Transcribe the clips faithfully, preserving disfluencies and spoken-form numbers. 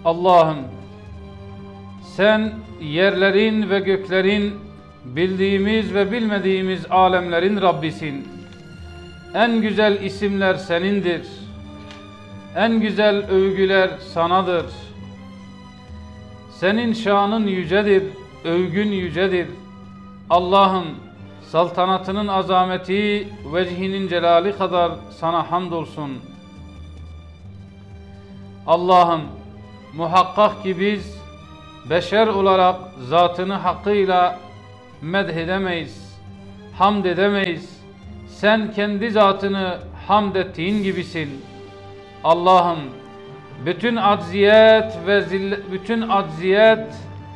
Allah'ım, sen yerlerin ve göklerin, bildiğimiz ve bilmediğimiz alemlerin Rabbisin. En güzel isimler senindir. En güzel övgüler sanadır. Senin şanın yücedir, övgün yücedir. Allah'ım, saltanatının azameti, vecihinin celali kadar sana hamdolsun. Allah'ım, muhakkak ki biz beşer olarak zatını hakkıyla medhedemeyiz, hamd edemeyiz. Sen kendi zatını hamd ettiğin gibisin. Allah'ım, bütün acziyet ve zillet, bütün acziyet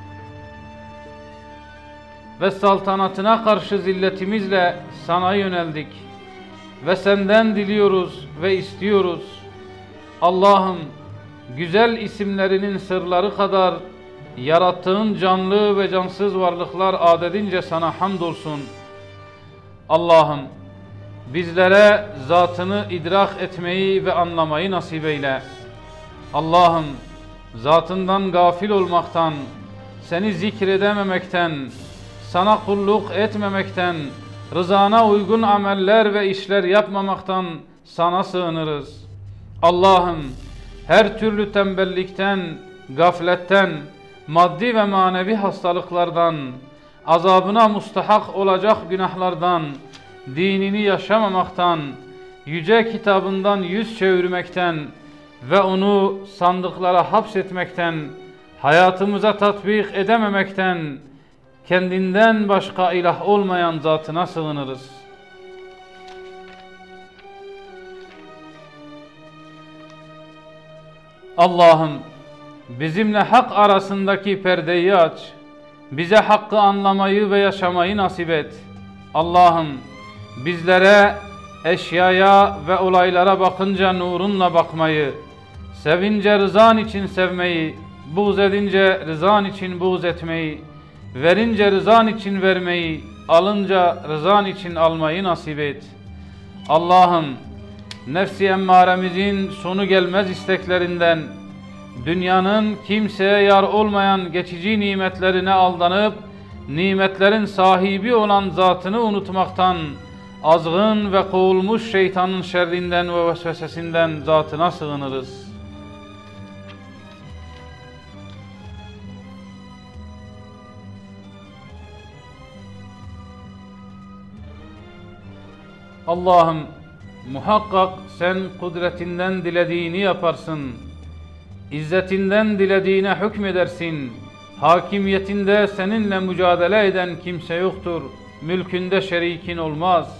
ve saltanatına karşı zilletimizle sana yöneldik ve senden diliyoruz ve istiyoruz. Allah'ım, güzel isimlerinin sırları kadar yarattığın canlı ve cansız varlıklar adedince sana hamdolsun. Allah'ım, bizlere zatını idrak etmeyi ve anlamayı nasip eyle. Allah'ım, zatından gafil olmaktan, seni zikredememekten, sana kulluk etmemekten, rızana uygun ameller ve işler yapmamaktan sana sığınırız. Allah'ım, her türlü tembellikten, gafletten, maddi ve manevi hastalıklardan, azabına mustahak olacak günahlardan, dinini yaşamamaktan, yüce kitabından yüz çevirmekten ve onu sandıklara hapsetmekten, hayatımıza tatbik edememekten, kendinden başka ilah olmayan zatına sığınırız. Allah'ım, bizimle hak arasındaki perdeyi aç, bize hakkı anlamayı ve yaşamayı nasip et. Allah'ım, bizlere eşyaya ve olaylara bakınca nurunla bakmayı, sevince rızan için sevmeyi, buğz edince rızan için buğz etmeyi, verince rızan için vermeyi, alınca rızan için almayı nasip et. Allah'ım, nefsi emmaremizin sonu gelmez isteklerinden, dünyanın kimseye yar olmayan geçici nimetlerine aldanıp, nimetlerin sahibi olan zatını unutmaktan, azgın ve kovulmuş şeytanın şerrinden ve vesvesesinden zatına sığınırız. Allah'ım, muhakkak sen kudretinden dilediğini yaparsın. İzzetinden dilediğine hükmedersin. Hakimiyetinde seninle mücadele eden kimse yoktur. Mülkünde şerikin olmaz.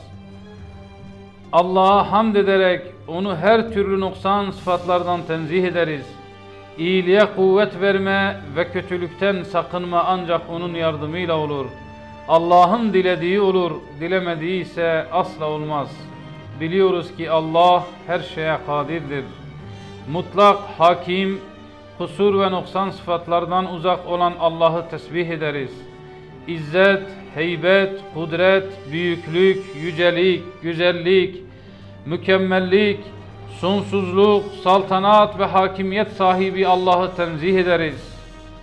Allah'a hamd ederek onu her türlü noksan sıfatlardan tenzih ederiz. İyiliğe kuvvet verme ve kötülükten sakınma ancak onun yardımıyla olur. Allah'ın dilediği olur, dilemediği ise asla olmaz. Biliyoruz ki Allah her şeye kadirdir. Mutlak, hakim, kusur ve noksan sıfatlardan uzak olan Allah'ı tesbih ederiz. İzzet, heybet, kudret, büyüklük, yücelik, güzellik, mükemmellik, sonsuzluk, saltanat ve hakimiyet sahibi Allah'ı tenzih ederiz.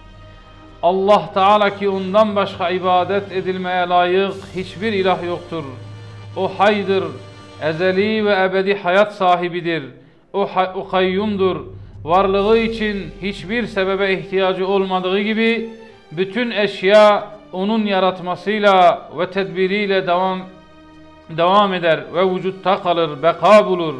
Allah Teala ki ondan başka ibadet edilmeye layık hiçbir ilah yoktur. O haydır, ezeli ve ebedi hayat sahibidir. O, o kayyumdur. Varlığı için hiçbir sebebe ihtiyacı olmadığı gibi bütün eşya onun yaratmasıyla ve tedbiriyle devam devam eder ve vücutta kalır, beka bulur.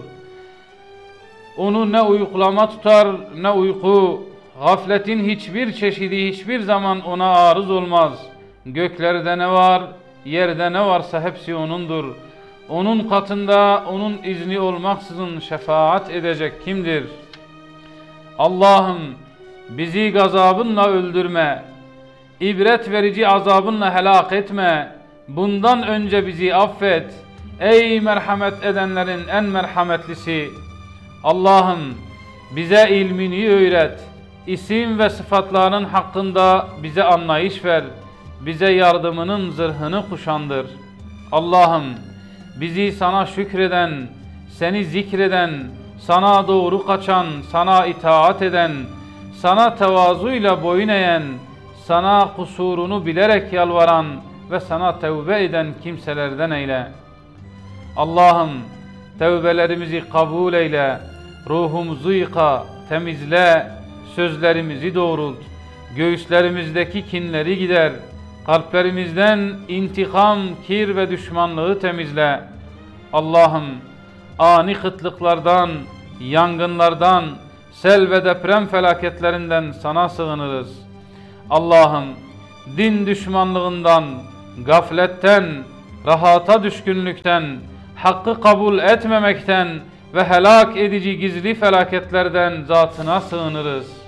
Onu ne uykulama tutar ne uyku, gafletin hiçbir çeşidi hiçbir zaman ona arız olmaz. Göklerde ne var, yerde ne varsa hepsi O'nundur. Onun katında onun izni olmaksızın şefaat edecek kimdir? Allah'ım, bizi gazabınla öldürme, ibret verici azabınla helak etme. Bundan önce bizi affet. Ey merhamet edenlerin en merhametlisi! Allah'ım, bize ilmini öğret. İsim ve sıfatların hakkında bize anlayış ver. Bize yardımının zırhını kuşandır. Allah'ım, bizi sana şükreden, seni zikreden, sana doğru kaçan, sana itaat eden, sana tevazuyla boyun eğen, sana kusurunu bilerek yalvaran ve sana tevbe eden kimselerden eyle. Allah'ım tevbelerimizi kabul eyle, ruhumuzu yıka, temizle, sözlerimizi doğrult, göğüslerimizdeki kinleri gider, kalplerimizden intikam, kir ve düşmanlığı temizle. Allah'ım ani kıtlıklardan, yangınlardan, sel ve deprem felaketlerinden sana sığınırız. Allah'ım din düşmanlığından, gafletten, rahata düşkünlükten, hakkı kabul etmemekten ve helak edici gizli felaketlerden zatına sığınırız.